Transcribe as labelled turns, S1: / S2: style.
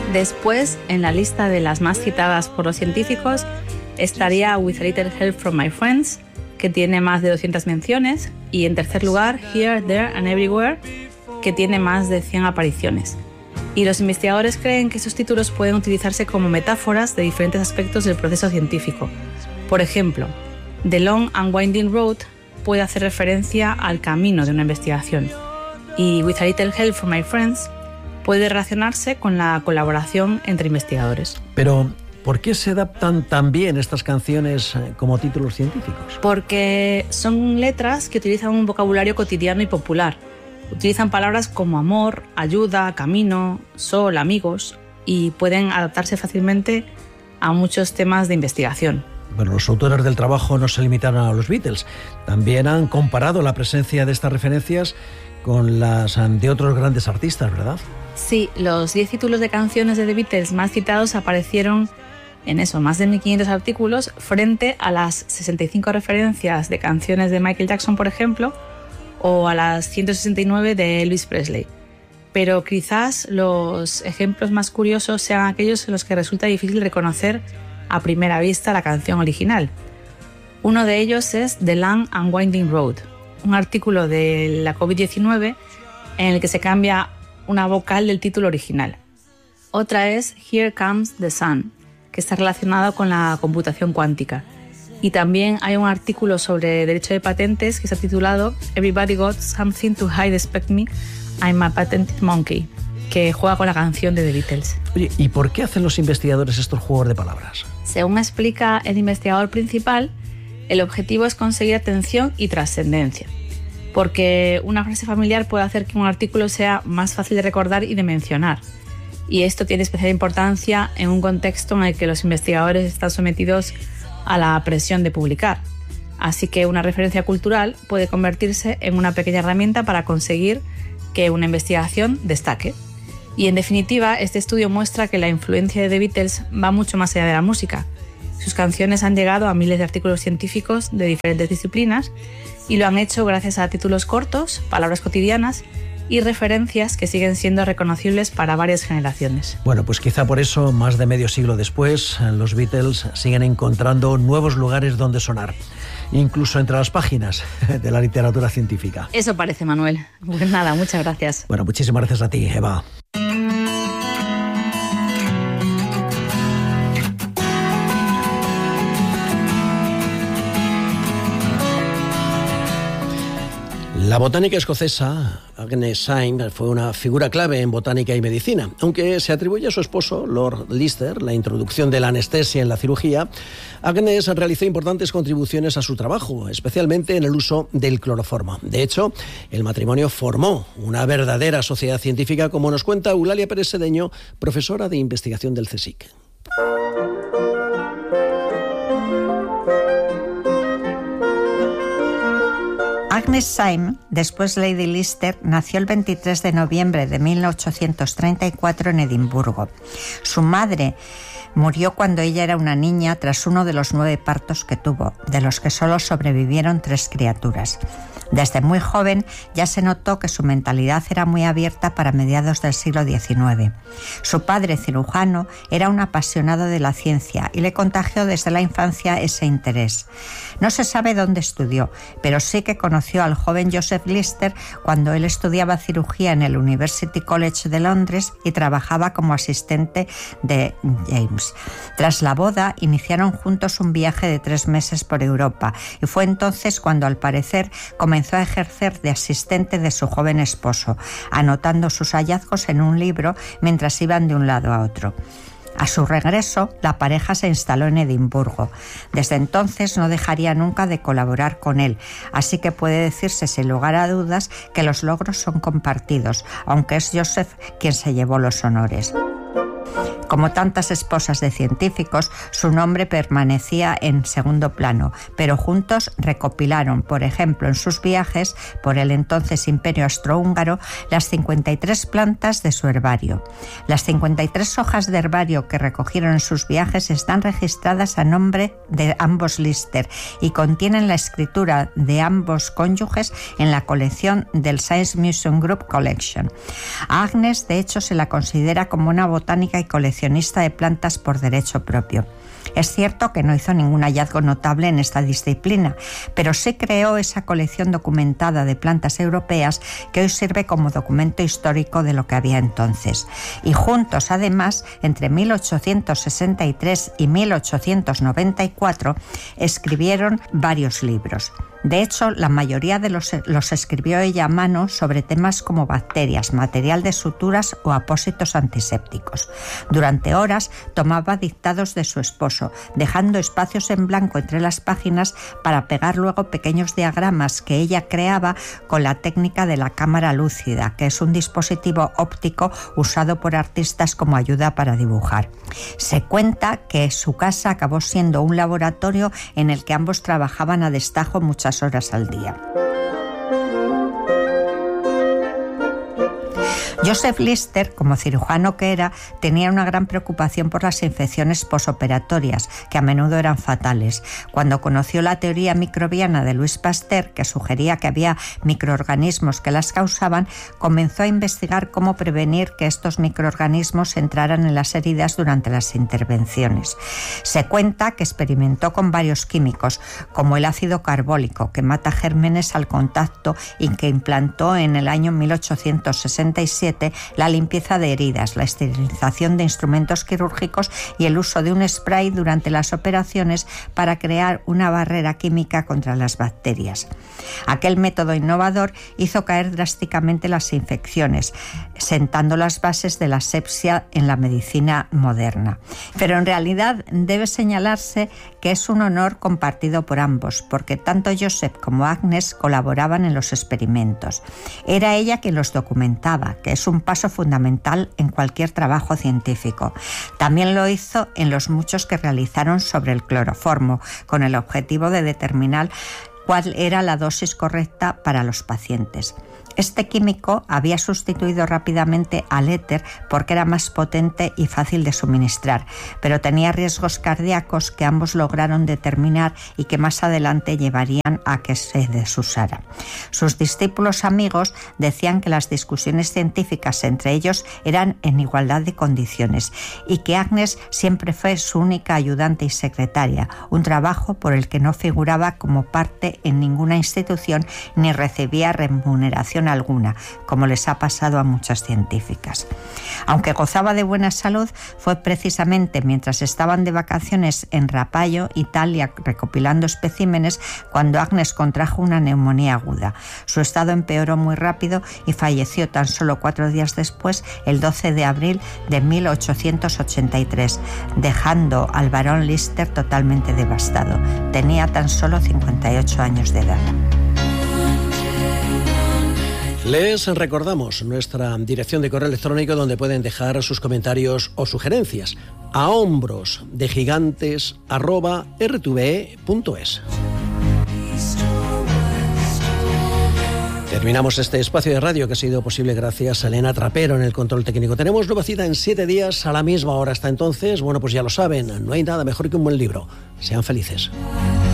S1: Después, en la lista de las más citadas por los científicos, estaría With a Little Help from My Friends, que tiene más de 200 menciones, y en tercer lugar, Here, There and Everywhere, que tiene más de 100 apariciones. Y los investigadores creen que esos títulos pueden utilizarse como metáforas de diferentes aspectos del proceso científico. Por ejemplo, The Long and Winding Road puede hacer referencia al camino de una investigación, y With a Little Help from My Friends puede relacionarse con la colaboración entre investigadores.
S2: Pero, ¿por qué se adaptan tan bien estas canciones como títulos científicos?
S1: Porque son letras que utilizan un vocabulario cotidiano y popular. Utilizan palabras como amor, ayuda, camino, sol, amigos, y pueden adaptarse fácilmente a muchos temas de investigación.
S2: Bueno, los autores del trabajo no se limitaron a los Beatles. También han comparado la presencia de estas referencias con las de otros grandes artistas, ¿verdad?
S1: Sí, los 10 títulos de canciones de The Beatles más citados aparecieron en más de 1.500 artículos frente a las 65 referencias de canciones de Michael Jackson, por ejemplo, o a las 169 de Elvis Presley. Pero quizás los ejemplos más curiosos sean aquellos en los que resulta difícil reconocer a primera vista la canción original. Uno de ellos es The Long and Winding Road, un artículo de la COVID-19 en el que se cambia una vocal del título original. Otra es Here Comes the Sun, que está relacionado con la computación cuántica. Y también hay un artículo sobre derecho de patentes que está titulado Everybody Got Something to Hide Except Me, I'm a Patented Monkey, que juega con la canción de The Beatles.
S2: Oye, ¿y por qué hacen los investigadores estos juegos de palabras?
S1: Según explica el investigador principal, el objetivo es conseguir atención y trascendencia, porque una frase familiar puede hacer que un artículo sea más fácil de recordar y de mencionar. Y esto tiene especial importancia en un contexto en el que los investigadores están sometidos a la presión de publicar. Así que una referencia cultural puede convertirse en una pequeña herramienta para conseguir que una investigación destaque. Y en definitiva, este estudio muestra que la influencia de The Beatles va mucho más allá de la música. Sus canciones han llegado a miles de artículos científicos de diferentes disciplinas y lo han hecho gracias a títulos cortos, palabras cotidianas y referencias que siguen siendo reconocibles para varias generaciones.
S2: Bueno, pues quizá por eso, más de medio siglo después, los Beatles siguen encontrando nuevos lugares donde sonar, incluso entre las páginas de la literatura científica.
S1: Eso parece, Manuel. Pues nada, muchas gracias.
S2: Bueno, muchísimas gracias a ti, Eva. La botánica escocesa Agnes Syme fue una figura clave en botánica y medicina. Aunque se atribuye a su esposo, Lord Lister, la introducción de la anestesia en la cirugía, Agnes realizó importantes contribuciones a su trabajo, especialmente en el uso del cloroformo. De hecho, el matrimonio formó una verdadera sociedad científica, como nos cuenta Eulalia Pérez Sedeño, profesora de investigación del CSIC.
S3: Agnes Syme, después Lady Lister, nació el 23 de noviembre de 1834 en Edimburgo. Su madre murió cuando ella era una niña tras uno de los 9 partos que tuvo, de los que solo sobrevivieron 3 criaturas. Desde muy joven ya se notó que su mentalidad era muy abierta para mediados del siglo XIX. Su padre, cirujano, era un apasionado de la ciencia y le contagió desde la infancia ese interés. No se sabe dónde estudió, pero sí que conoció al joven Joseph Lister cuando él estudiaba cirugía en el University College de Londres y trabajaba como asistente de James. Tras la boda, iniciaron juntos un viaje de 3 meses por Europa y fue entonces cuando, al parecer, comenzó a ejercer de asistente de su joven esposo, anotando sus hallazgos en un libro mientras iban de un lado a otro. A su regreso, la pareja se instaló en Edimburgo. Desde entonces no dejaría nunca de colaborar con él, así que puede decirse sin lugar a dudas que los logros son compartidos, aunque es Joseph quien se llevó los honores. Como tantas esposas de científicos, su nombre permanecía en segundo plano, pero juntos recopilaron, por ejemplo, en sus viajes por el entonces Imperio Austrohúngaro, las 53 plantas de su herbario. Las 53 hojas de herbario que recogieron en sus viajes están registradas a nombre de ambos Lister y contienen la escritura de ambos cónyuges en la colección del Science Museum Group Collection. A Agnes, de hecho, se la considera como una botánica y coleccionista de plantas por derecho propio. Es cierto que no hizo ningún hallazgo notable en esta disciplina, pero sí creó esa colección documentada de plantas europeas que hoy sirve como documento histórico de lo que había entonces. Y juntos, además, entre 1863 y 1894, escribieron varios libros. De hecho, la mayoría de los escribió ella a mano sobre temas como bacterias, material de suturas o apósitos antisépticos. Durante horas tomaba dictados de su esposo, dejando espacios en blanco entre las páginas para pegar luego pequeños diagramas que ella creaba con la técnica de la cámara lúcida, que es un dispositivo óptico usado por artistas como ayuda para dibujar. Se cuenta que su casa acabó siendo un laboratorio en el que ambos trabajaban a destajo muchas horas al día. Joseph Lister, como cirujano que era, tenía una gran preocupación por las infecciones posoperatorias, que a menudo eran fatales. Cuando conoció la teoría microbiana de Louis Pasteur, que sugería que había microorganismos que las causaban, comenzó a investigar cómo prevenir que estos microorganismos entraran en las heridas durante las intervenciones. Se cuenta que experimentó con varios químicos, como el ácido carbólico, que mata gérmenes al contacto, y que implantó en el año 1867 la limpieza de heridas, la esterilización de instrumentos quirúrgicos y el uso de un spray durante las operaciones para crear una barrera química contra las bacterias. Aquel método innovador hizo caer drásticamente las infecciones, sentando las bases de la asepsia en la medicina moderna. Pero en realidad debe señalarse que es un honor compartido por ambos, porque tanto Joseph como Agnes colaboraban en los experimentos. Era ella quien los documentaba, que es un paso fundamental en cualquier trabajo científico. También lo hizo en los muchos que realizaron sobre el cloroformo, con el objetivo de determinar cuál era la dosis correcta para los pacientes. Este químico había sustituido rápidamente al éter porque era más potente y fácil de suministrar, pero tenía riesgos cardíacos que ambos lograron determinar y que más adelante llevarían a que se desusara. Sus discípulos amigos decían que las discusiones científicas entre ellos eran en igualdad de condiciones y que Agnes siempre fue su única ayudante y secretaria, un trabajo por el que no figuraba como parte en ninguna institución ni recibía remuneración alguna, como les ha pasado a muchas científicas. Aunque gozaba de buena salud, fue precisamente mientras estaban de vacaciones en Rapallo, Italia, recopilando especímenes, cuando Agnes contrajo una neumonía aguda. Su estado empeoró muy rápido y falleció tan solo 4 días después, el 12 de abril de 1883, dejando al barón Lister totalmente devastado. Tenía tan solo 58 años de edad.
S2: Les recordamos nuestra dirección de correo electrónico donde pueden dejar sus comentarios o sugerencias a hombrosdegigantes@rtve.es. Terminamos este espacio de radio que ha sido posible gracias a Elena Trapero en el control técnico. Tenemos nueva cita en 7 días a la misma hora. Hasta entonces, bueno, pues ya lo saben, no hay nada mejor que un buen libro. Sean felices.